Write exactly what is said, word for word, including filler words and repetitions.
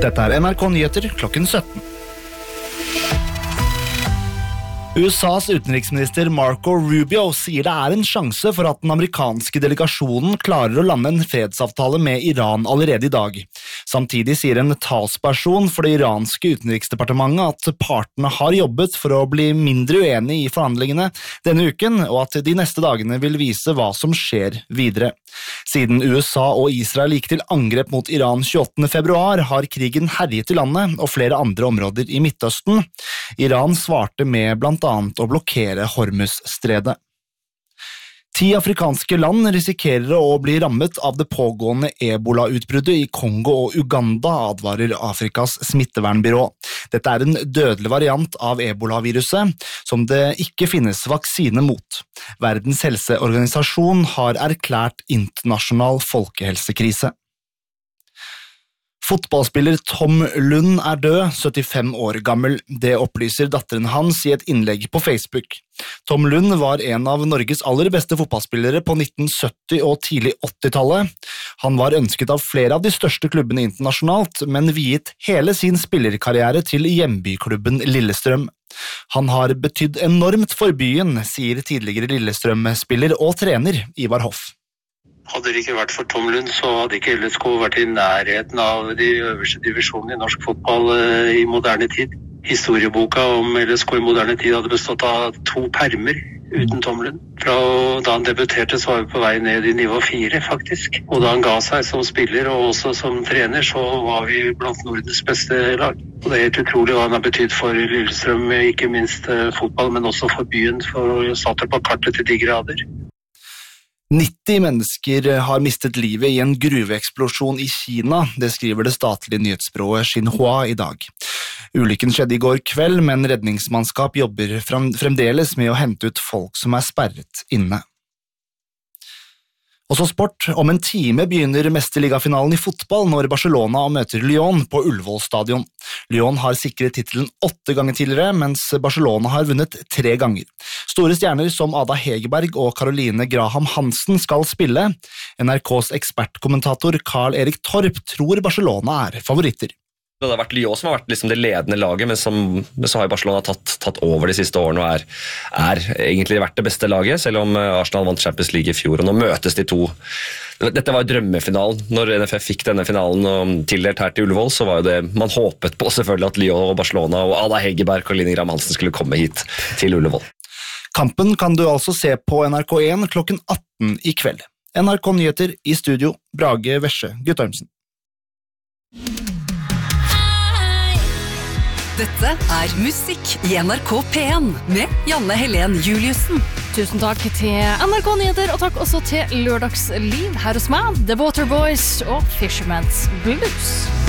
Dette er N R K Nyheter klokken sytten. U S A's utenriksminister Marco Rubio sier det er en sjanse for at den amerikanske delegasjonen klarer å lande en fredsavtale med Iran allerede i dag. Samtidig sier en talsperson for det iranske utenriksdepartementet at partene har jobbet for å bli mindre uenige i forhandlingene denne uken, og at de neste dagene vil vise hva som skjer videre. Siden U S A og Israel gikk til angrep mot Iran tjueåttende februar, har krigen herjet i landet og flere andre områder i Midtøsten. Iran svarte med blant annet å blokkere Hormuz-stredet. Ti afrikanske land risikerer å bli rammet av det pågående Ebola-utbruddet i Kongo og Uganda, advarer Afrikas smittevernbyrå. Dette er en dødelig variant av Ebola-viruset, som det ikke finnes vaksine mot. Verdens helseorganisasjon har erklært internasjonal folkehelsekrise. Fotballspiller Tom Lund er død, syttifem år gammel. Det opplyser datteren hans i et innlegg på Facebook. Tom Lund var en av Norges aller beste fotballspillere på nitten sytti- og tidlig åttitallet. Han var ønsket av flere av de største klubbene internasjonalt, men viet hele sin spillerkarriere til hjembyklubben Lillestrøm. Han har betydd enormt for byen, sier tidligere Lillestrøm-spiller og trener Ivar Hoff. Hadde det ikke vært for Tom Lund, så hadde ikke L S K vært i nærheten av de øverste divisjonene i norsk fotball i moderne tid. Historieboka om L S K i moderne tid hadde bestått av to permer uten Tom Lund. Fra da han debuterte så var vi på vei ned i nivå fire, faktisk. Og da han ga seg som spiller og også som trener, så var vi blant Nordens beste lag. Og det er helt utrolig hva han har betydd for Lillestrøm, ikke minst fotball, men også for byen, for å satte på kartet til de grader. nitti mennesker har mistet livet i en gruveeksplosjon i Kina, det skriver det statlige nyhetsbyrået Xinhua i dag. Ulykken skjedde i går kveld, men redningsmannskap jobber fremdeles med å hente ut folk som er sperret inne. Også sport. Om en time begynner mesterligafinalen i fotball når Barcelona møter Lyon på Ullevål stadion. Lyon har sikret titelen åtte ganger tidligere, mens Barcelona har vunnet tre ganger. Store stjerner som Ada Hegerberg og Caroline Graham Hansen skal spille. N R K's ekspertkommentator Karl Erik Torp tror Barcelona er favoritter. Det har vært Lyon som har vært liksom det ledende laget, men, som, men så har Barcelona tatt, tatt over de siste årene og er, er egentlig vært det beste laget, selv om Arsenal vant Champions League i fjor, og nå møtes de to. Dette var drømmefinalen. Når N F F fikk denne finalen tildelt her til Ullevål, så var jo det man håpet på selvfølgelig at Lyon og Barcelona og Ada Hegerberg og Line Graham Hansen skulle komme hit til Ullevål. Kampen kan du altså se på N R K én klokken atten i kveld. N R K Nyheter i studio, Brage Vesje Guttormsen. Dette er musikk i N R K P én med Janne Helen Juliussen. Tusen takk til N R K Nyheter, og takk også til Lørdagsliv her hos meg, The Waterboys og Fisherman's Blues.